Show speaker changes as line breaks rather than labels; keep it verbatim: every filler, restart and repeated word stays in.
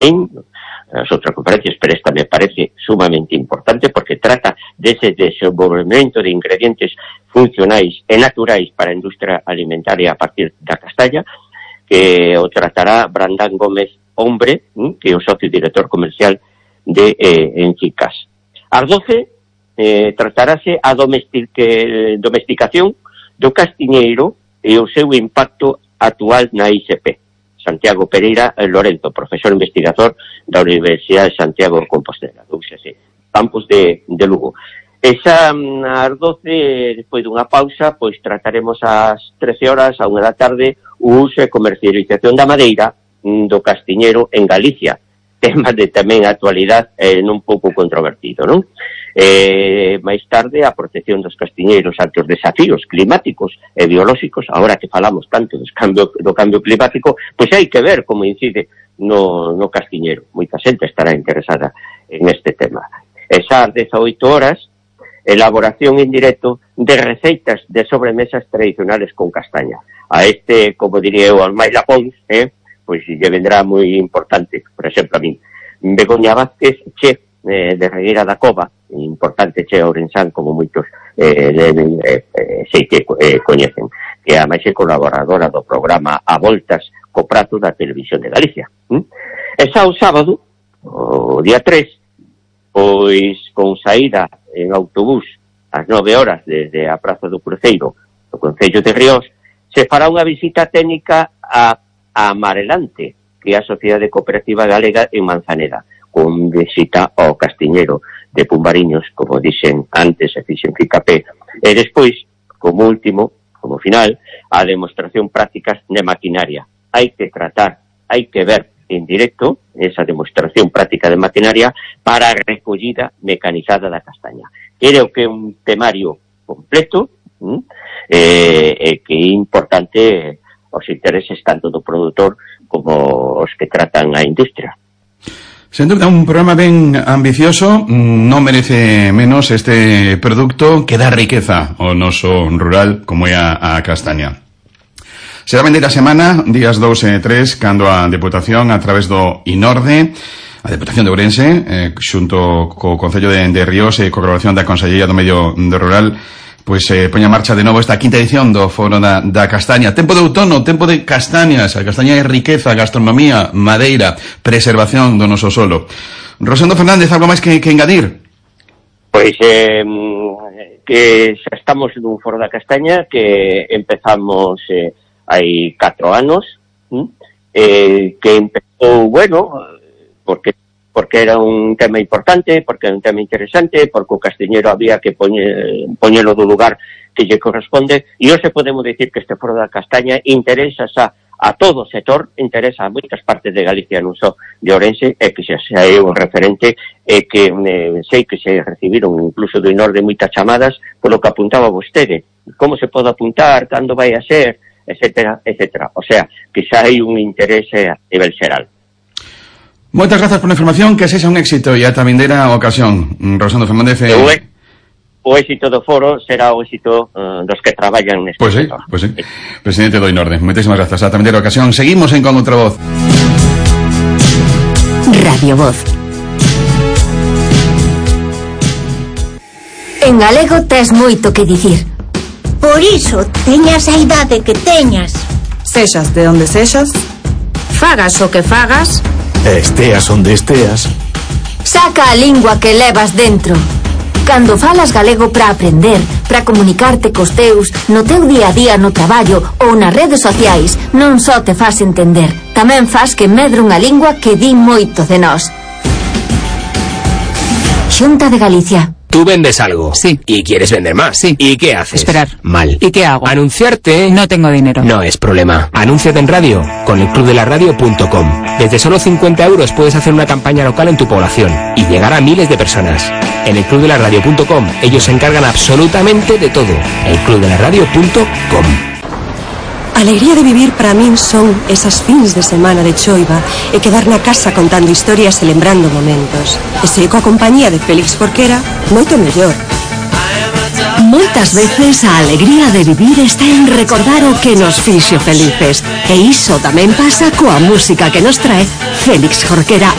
en las otras conferencias, pero esta me parece sumamente importante porque trata dese desenvolvemento de ingredientes funcionais e naturais para a industria alimentaria a partir da castalla, que o tratará Brandán Gómez Hombre, que é o socio director comercial de eh, Enchicas. Ás doce eh, tratarase a domestic- domesticación do castiñeiro e o seu impacto actual na I S P. Santiago Pereira Lorenzo, profesor investigador da Universidade de Santiago de Compostela, do U C C, campus de, de Lugo. Esa, ás doce, despois dunha pausa, pois trataremos ás trece horas, a unha da tarde, o uso e comercialización da madeira do castiñeiro en Galicia, tema de tamén actualidade e eh, non pouco controvertido, non? Eh, máis tarde, a protección dos castiñeiros ante os desafíos climáticos e biolóxicos, agora que falamos tanto do cambio, do cambio climático, pois hai que ver como incide no, no castiñeiro. Moita xente estará interesada en este tema. Esas dezaoito horas, elaboración en directo de receitas de sobremesas tradicionales con castaña. A este, como diría eu, al máis lapóns, eh, pois lle vendrá moi importante, por exemplo, a min. Begoña Vázquez, chef eh, de Regueira da Cova, importante chef ourensán, como moitos eh, deben, eh, eh, sei que eh, coñecen, que a máis é colaboradora do programa A Voltas co prato da Televisión de Galicia. ¿Mm? E xa o sábado, o día tres, pois con saída en autobús ás nove horas desde a Praza do Cruceiro do Concello de Ríos, se fará unha visita técnica a a Amarelante, que é a Sociedade Cooperativa Galega en Manzaneda, con visita ao castiñeiro de Pumbariños, como dixen antes, e fixen fincapé, e despois, como último, como final, a demostración prácticas de maquinaria. Hai que tratar, hai que ver en directo esa demostración práctica de maquinaria para a recollida mecanizada da castaña. Creo que é un temario completo, ¿m? eh, eh, que é importante os intereses tanto do produtor como os que tratan a industria.
Sen dúbida, un programa ben ambicioso, non merece menos este produto que dá riqueza ao noso rural como é a, a castaña. Será vendeira a semana, días dous e tres, cando a Deputación, a través do INORDE, a Deputación de Ourense, eh, xunto co Concello de, de Ríos e co colaboración da Consellería do Medio do Rural, pois eh, poña en marcha de novo esta quinta edición do Foro da, da Castaña. Tempo de outono, tempo de castañas. A castaña é riqueza, gastronomía, madeira, preservación do noso solo. Rosendo Fernández, algo máis que, que engadir?
Pois eh, que xa estamos dun Foro da Castaña que empezamos eh, hai catro anos, eh, que empezou, bueno, porque porque era un tema importante, porque era un tema interesante, porque o castiñeiro había que poñer, poñelo do lugar que lle corresponde, e hoxe podemos dicir que este Foro da Castaña interesa xa a todo o sector, interesa a moitas partes de Galicia, non só de Ourense, e que xa é un referente, e que eh, sei que se recibiron incluso do INORDE moitas chamadas polo que apuntaba vostede, como se pode apuntar, cando vai a ser, etcétera, etcétera. O sea, que xa hai un interese a nivel xeral.
Moitas grazas pola información, que sexa un éxito e ata vindeira ocasión. Rosendo Fernández. Eh...
O, o éxito do foro será o éxito uh, dos que traballan neste
Pois sí,
sector.
pois sí. Presidente do INORDE, moitísimas grazas. Ata vindeira ocasión. Seguimos en Con Outra Voz.
Radio Voz. En galego tes moito que dicir.
Por iso, teñas a idade que teñas.
Sexas de onde sexas,
Fagas o que fagas,
esteas onde esteas,
saca a lingua que levas dentro. Cando falas galego para aprender, para comunicarte cos teus, no teu día a día no traballo ou nas redes sociais, non só te fas entender, tamén fas que medre unha lingua que di moito de nós. Xunta de Galicia.
Tú vendes algo.
Sí.
Y quieres vender más.
Sí.
¿Y qué haces?
Esperar.
Mal.
¿Y qué hago?
Anunciarte.
No tengo dinero.
No es problema. Anúnciate en radio con el club de la radio punto com. Desde solo cincuenta euros puedes hacer una campaña local en tu población y llegar a miles de personas. En el club de la radio punto com ellos se encargan absolutamente de todo. el club de la radio punto com.
A alegría de vivir para min son esas fins de semana de choiva e quedar na casa contando historias e lembrando momentos. E se coa compañía de Félix Forquera, moito mellor.
Moitas veces a alegría de vivir está en recordar o que nos fixo felices. E iso tamén pasa coa música que nos trae Félix Jorquera